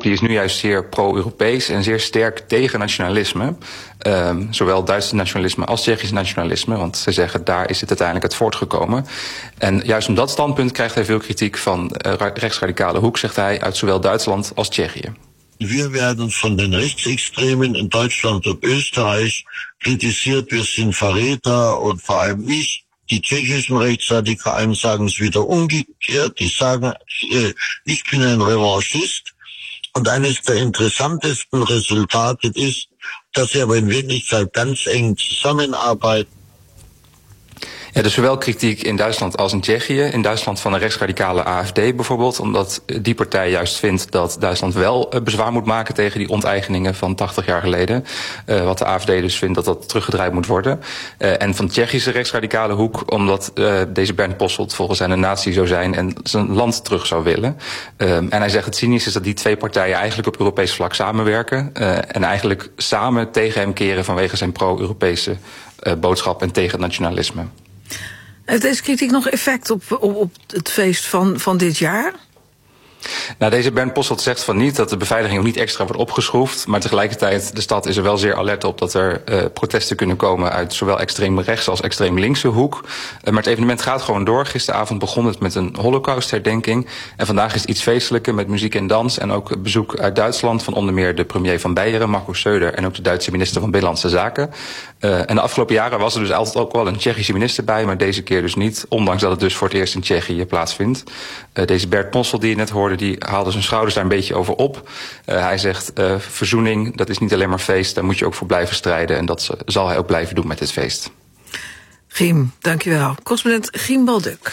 die is nu juist zeer pro-Europees en zeer sterk tegen nationalisme. Zowel Duits nationalisme als Tsjechisch nationalisme. Want ze zeggen, daar is het uiteindelijk uit voortgekomen. En juist om dat standpunt krijgt hij veel kritiek van rechtsradicale hoek, zegt hij, uit zowel Duitsland als Tsjechië. Wir werden von den Rechtsextremen in Deutschland und Österreich kritisiert. Wir sind Verräter und vor allem ich. Die tschechischen Rechtsradikalen sagen es wieder umgekehrt. Die sagen, ich bin ein Revanchist. Und eines der interessantesten Resultate ist, dass sie aber in Wirklichkeit ganz eng zusammenarbeiten. Ja, dus zowel kritiek in Duitsland als in Tsjechië. In Duitsland van de rechtsradicale AfD bijvoorbeeld. Omdat die partij juist vindt dat Duitsland wel bezwaar moet maken tegen die onteigeningen van 80 jaar geleden. Wat de AfD dus vindt dat dat teruggedraaid moet worden. En van de Tsjechische rechtsradicale hoek omdat deze Bernd Posselt volgens hen een nazi zou zijn en zijn land terug zou willen. En hij zegt het cynisch is dat die twee partijen eigenlijk op Europees vlak samenwerken. En eigenlijk samen tegen hem keren vanwege zijn pro-Europese boodschap en tegen het nationalisme. Heeft deze kritiek nog effect op het feest van dit jaar? Nou, deze Bernd Posselt zegt van niet dat de beveiliging ook niet extra wordt opgeschroefd. Maar tegelijkertijd, de stad is er wel zeer alert op dat er protesten kunnen komen uit zowel extreem rechtse als extreem linkse hoek. Maar het evenement gaat gewoon door. Gisteravond begon het met een holocaustherdenking. En vandaag is het iets feestelijker met muziek en dans. En ook bezoek uit Duitsland van onder meer de premier van Beieren, Markus Söder, en ook de Duitse minister van Binnenlandse Zaken. En de afgelopen jaren was er dus altijd ook wel een Tsjechische minister bij, maar deze keer dus niet. Ondanks dat het dus voor het eerst in Tsjechië plaatsvindt. Deze Bernd Posselt die je net hoorde, die haalde zijn schouders daar een beetje over op. Hij zegt, verzoening, dat is niet alleen maar feest, daar moet je ook voor blijven strijden. En dat zal hij ook blijven doen met dit feest. Giem, dankjewel. Correspondent Giem Balduk.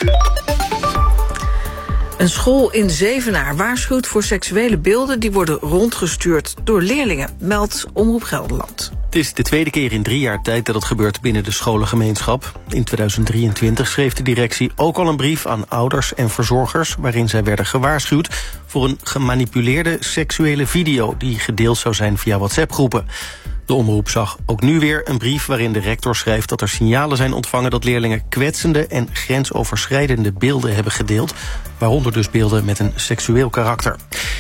Een school in Zevenaar waarschuwt voor seksuele beelden die worden rondgestuurd door leerlingen, meldt Omroep Gelderland. Het is de tweede keer in 3 jaar tijd dat het gebeurt binnen de scholengemeenschap. In 2023 schreef de directie ook al een brief aan ouders en verzorgers, waarin zij werden gewaarschuwd voor een gemanipuleerde seksuele video die gedeeld zou zijn via WhatsApp-groepen. De omroep zag ook nu weer een brief waarin de rector schrijft dat er signalen zijn ontvangen dat leerlingen kwetsende en grensoverschrijdende beelden hebben gedeeld, waaronder dus beelden met een seksueel karakter.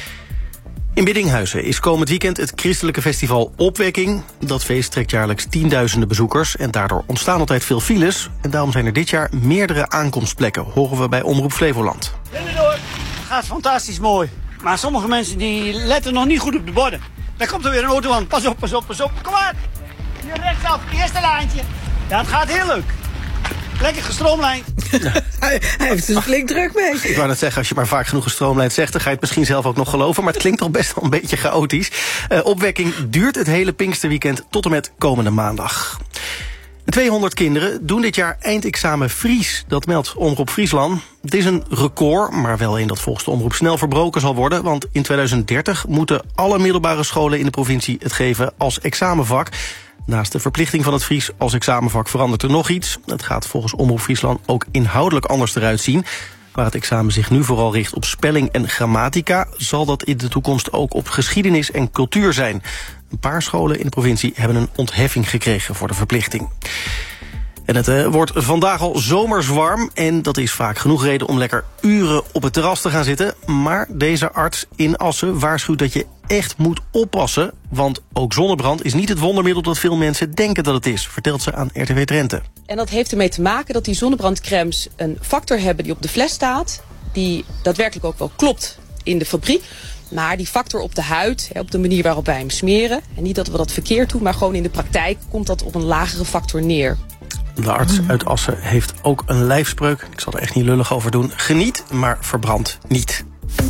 In Biddinghuizen is komend weekend het christelijke festival Opwekking. Dat feest trekt jaarlijks tienduizenden bezoekers en daardoor ontstaan altijd veel files. En daarom zijn er dit jaar meerdere aankomstplekken, horen we bij Omroep Flevoland. Binnendoor, het gaat fantastisch mooi. Maar sommige mensen die letten nog niet goed op de borden. Daar komt er weer een auto aan. Pas op, pas op, pas op. Kom maar. Hier rechtsaf, eerste lijntje. Ja, het gaat heel leuk. Lekker gestroomlijnd. Hij heeft er flink druk mee. Ik wou net zeggen, als je maar vaak genoeg gestroomlijnd zegt, dan ga je het misschien zelf ook nog geloven. Maar het klinkt toch best wel een beetje chaotisch. Opwekking duurt het hele Pinksterweekend tot en met komende maandag. 200 kinderen doen dit jaar eindexamen Fries. Dat meldt Omroep Friesland. Het is een record, maar wel een dat volgens de omroep snel verbroken zal worden. Want in 2030 moeten alle middelbare scholen in de provincie het geven als examenvak. Naast de verplichting van het Fries als examenvak verandert er nog iets. Het gaat volgens Omroep Friesland ook inhoudelijk anders eruit zien. Waar het examen zich nu vooral richt op spelling en grammatica, zal dat in de toekomst ook op geschiedenis en cultuur zijn. Een paar scholen in de provincie hebben een ontheffing gekregen voor de verplichting. En het wordt vandaag al zomers warm en dat is vaak genoeg reden om lekker uren op het terras te gaan zitten. Maar deze arts in Assen waarschuwt dat je echt moet oppassen, want ook zonnebrand is niet het wondermiddel dat veel mensen denken dat het is, vertelt ze aan RTV Drenthe. En dat heeft ermee te maken dat die zonnebrandcremes een factor hebben die op de fles staat, die daadwerkelijk ook wel klopt in de fabriek. Maar die factor op de huid, op de manier waarop wij hem smeren, en niet dat we dat verkeerd doen, maar gewoon in de praktijk komt dat op een lagere factor neer. De arts uit Assen heeft ook een lijfspreuk. Ik zal er echt niet lullig over doen. Geniet, maar verbrand niet.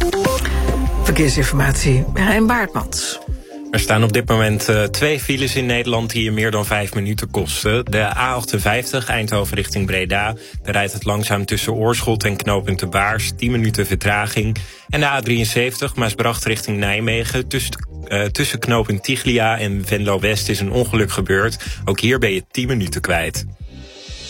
Verkeersinformatie, Marijn Baartmans. Er staan op dit moment 2 files in Nederland die je meer dan 5 minuten kosten. De A58 Eindhoven richting Breda. Daar rijdt het langzaam tussen Oorschot en knooppunt De Baars. 10 minuten vertraging. En de A73 Maasbracht richting Nijmegen. Tussen knooppunt Tiglia en Venlo West is een ongeluk gebeurd. Ook hier ben je 10 minuten kwijt.